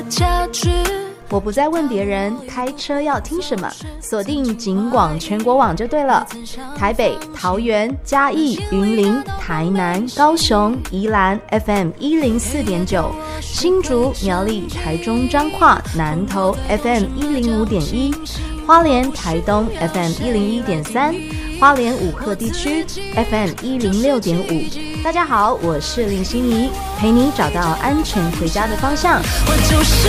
价值。 我不再问别人开车要听什么，锁定警广全国网就对了。台北、桃园、嘉义、云林、台南、高雄、宜兰 FM 104.9，新竹、苗栗、台中、彰化、南投 FM 105.1，花莲、台东 FM 101.3，花莲五鹤地区 FM 106.5。大家好，我是林心怡，陪你找到安全回家的方向。 我就是